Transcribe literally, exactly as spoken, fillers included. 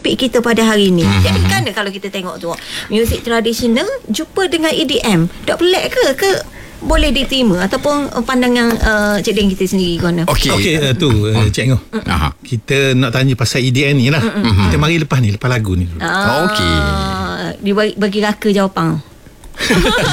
topik kita pada hari ni. Mm-hmm. Jadi kan kalau kita tengok tu, muzik tradisional jumpa dengan E D M, tak pelik ke? Ke boleh diterima ataupun pandangan uh, Cik Deng kita sendiri Gona? Okey, okay, uh, tu uh, Cik Ngoh. Uh-huh. Kita nak tanya pasal E D M ni lah. Uh-huh. Kita mari lepas ni, lepas lagu ni dulu. Ah, Okey. Dia bagi, bagi raka jawapan.